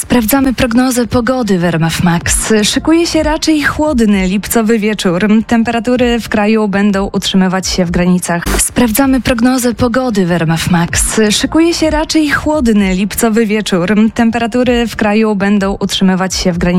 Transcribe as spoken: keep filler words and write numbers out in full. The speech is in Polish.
Sprawdzamy prognozę pogody w R M F Max. Szykuje się raczej chłodny lipcowy wieczór. Temperatury w kraju będą utrzymywać się w granicach. Sprawdzamy prognozę pogody w R M F Max. Szykuje się raczej chłodny lipcowy wieczór. Temperatury w kraju będą utrzymywać się w granicach.